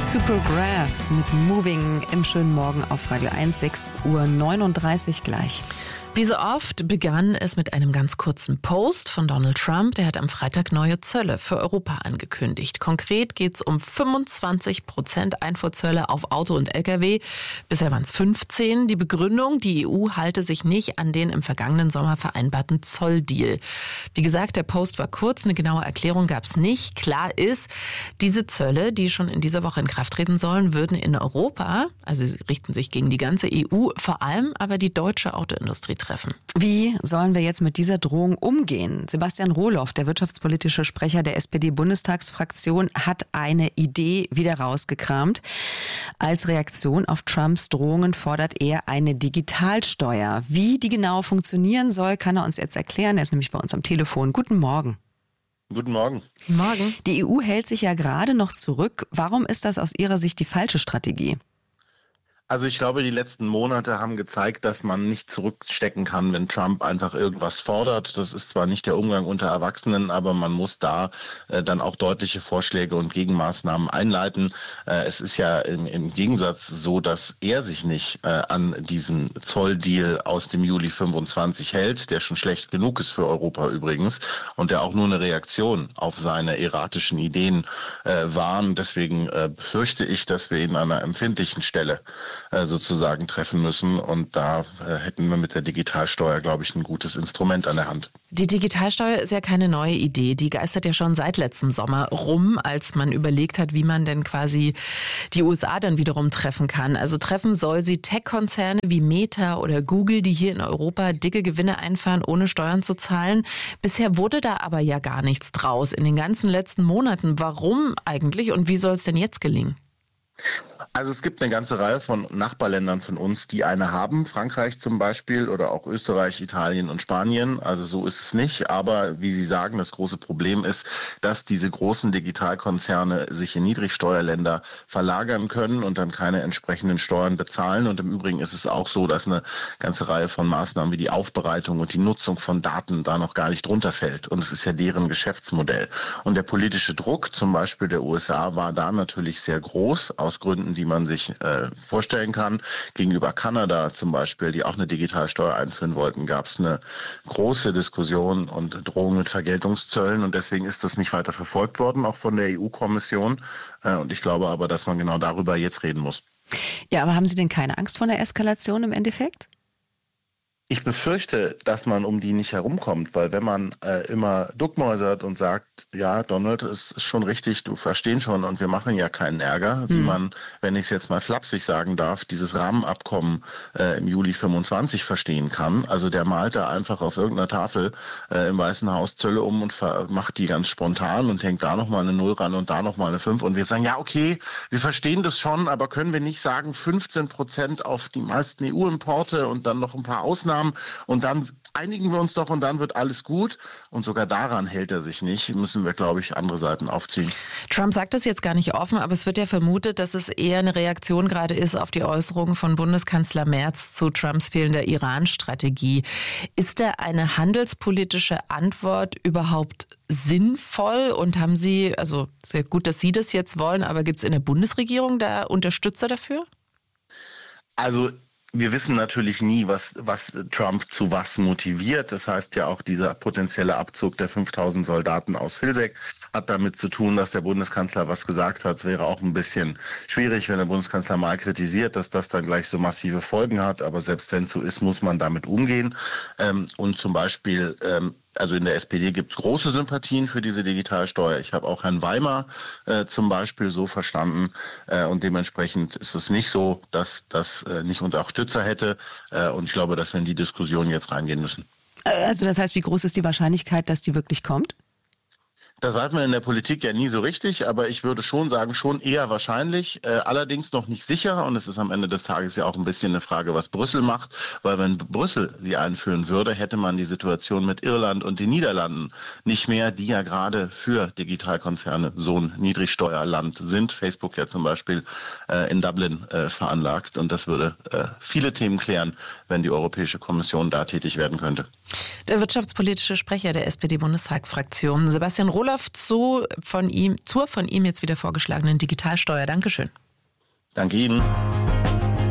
Supergrass mit Moving im schönen Morgen auf Radio 1, 6:39 Uhr gleich. Wie so oft begann es mit einem ganz kurzen Post von Donald Trump. Der hat am Freitag neue Zölle für Europa angekündigt. Konkret geht es um 25% Einfuhrzölle auf Auto und Lkw. Bisher waren es 15. Die Begründung, die EU halte sich nicht an den im vergangenen Sommer vereinbarten Zolldeal. Wie gesagt, der Post war kurz, eine genaue Erklärung gab es nicht. Klar ist, diese Zölle, die schon in dieser Woche in Kraft treten sollen, würden in Europa, also sie richten sich gegen die ganze EU, vor allem aber die deutsche Autoindustrie treffen. Wie sollen wir jetzt mit dieser Drohung umgehen? Sebastian Rohloff, der wirtschaftspolitische Sprecher der SPD-Bundestagsfraktion, hat eine Idee wieder rausgekramt. Als Reaktion auf Trumps Drohungen fordert er eine Digitalsteuer. Wie die genau funktionieren soll, kann er uns jetzt erklären. Er ist nämlich bei uns am Telefon. Guten Morgen. Guten Morgen. Morgen. Die EU hält sich ja gerade noch zurück. Warum ist das aus Ihrer Sicht die falsche Strategie? Also ich glaube, die letzten Monate haben gezeigt, dass man nicht zurückstecken kann, wenn Trump einfach irgendwas fordert. Das ist zwar nicht der Umgang unter Erwachsenen, aber man muss da dann auch deutliche Vorschläge und Gegenmaßnahmen einleiten. Es ist ja im Gegensatz so, dass er sich nicht an diesen Zolldeal aus dem Juli 25 hält, der schon schlecht genug ist für Europa übrigens und der auch nur eine Reaktion auf seine erratischen Ideen war. Deswegen befürchte ich, dass wir ihn an einer empfindlichen Stelle sozusagen treffen müssen. Und da hätten wir mit der Digitalsteuer, glaube ich, ein gutes Instrument an der Hand. Die Digitalsteuer ist ja keine neue Idee. Die geistert ja schon seit letztem Sommer rum, als man überlegt hat, wie man denn quasi die USA dann wiederum treffen kann. Also treffen soll sie Tech-Konzerne wie Meta oder Google, die hier in Europa dicke Gewinne einfahren, ohne Steuern zu zahlen. Bisher wurde da aber ja gar nichts draus in den ganzen letzten Monaten. Warum eigentlich und wie soll es denn jetzt gelingen? Also es gibt eine ganze Reihe von Nachbarländern von uns, die eine haben. Frankreich zum Beispiel oder auch Österreich, Italien und Spanien. Also so ist es nicht. Aber wie Sie sagen, das große Problem ist, dass diese großen Digitalkonzerne sich in Niedrigsteuerländer verlagern können und dann keine entsprechenden Steuern bezahlen. Und im Übrigen ist es auch so, dass eine ganze Reihe von Maßnahmen wie die Aufbereitung und die Nutzung von Daten da noch gar nicht drunter fällt. Und es ist ja deren Geschäftsmodell. Und der politische Druck, zum Beispiel der USA, war da natürlich sehr groß, aus Gründen, die man sich vorstellen kann. Gegenüber Kanada zum Beispiel, die auch eine Digitalsteuer einführen wollten, gab es eine große Diskussion und Drohung mit Vergeltungszöllen. Und deswegen ist das nicht weiter verfolgt worden, auch von der EU-Kommission. Und ich glaube aber, dass man genau darüber jetzt reden muss. Ja, aber haben Sie denn keine Angst vor einer Eskalation im Endeffekt? Ich befürchte, dass man um die nicht herumkommt, weil wenn man immer duckmäusert und sagt, ja, Donald, es ist schon richtig, du verstehst schon und wir machen ja keinen Ärger, wie man, wenn ich es jetzt mal flapsig sagen darf, dieses Rahmenabkommen im Juli 25 verstehen kann. Also der malt da einfach auf irgendeiner Tafel im Weißen Haus Zölle um und macht die ganz spontan und hängt da nochmal eine 0 ran und da nochmal eine 5 und wir sagen, ja, okay, wir verstehen das schon, aber können wir nicht sagen 15% auf die meisten EU-Importe und dann noch ein paar Ausnahmen und dann einigen wir uns doch und dann wird alles gut. Und sogar daran hält er sich nicht. Müssen wir, glaube ich, andere Seiten aufziehen. Trump sagt das jetzt gar nicht offen, aber es wird ja vermutet, dass es eher eine Reaktion gerade ist auf die Äußerungen von Bundeskanzler Merz zu Trumps fehlender Iran-Strategie. Ist da eine handelspolitische Antwort überhaupt sinnvoll? Und haben Sie, also sehr gut, dass Sie das jetzt wollen, aber gibt es in der Bundesregierung da Unterstützer dafür? Also wir wissen natürlich nie, was Trump zu was motiviert. Das heißt ja auch, dieser potenzielle Abzug der 5000 Soldaten aus Vilseck hat damit zu tun, dass der Bundeskanzler was gesagt hat. Es wäre auch ein bisschen schwierig, wenn der Bundeskanzler mal kritisiert, dass das dann gleich so massive Folgen hat. Aber selbst wenn es so ist, muss man damit umgehen. Und zum Beispiel also in der SPD gibt es große Sympathien für diese Digitalsteuer. Ich habe auch Herrn Weimar zum Beispiel so verstanden. Und dementsprechend ist es nicht so, dass das nicht Unterstützer hätte. Und ich glaube, dass wir in die Diskussion jetzt reingehen müssen. Also das heißt, wie groß ist die Wahrscheinlichkeit, dass die wirklich kommt? Das weiß man in der Politik ja nie so richtig, aber ich würde schon sagen, schon eher wahrscheinlich, allerdings noch nicht sicher. Und es ist am Ende des Tages ja auch ein bisschen eine Frage, was Brüssel macht, weil wenn Brüssel sie einführen würde, hätte man die Situation mit Irland und den Niederlanden nicht mehr, die ja gerade für Digitalkonzerne so ein Niedrigsteuerland sind. Facebook ja zum Beispiel in Dublin veranlagt. Und das würde viele Themen klären, wenn die Europäische Kommission da tätig werden könnte. Der wirtschaftspolitische Sprecher der SPD-Bundestagsfraktion, Sebastian Rohloff, Rohloff zur von ihm jetzt wieder vorgeschlagenen Digitalsteuer. Dankeschön. Danke Ihnen.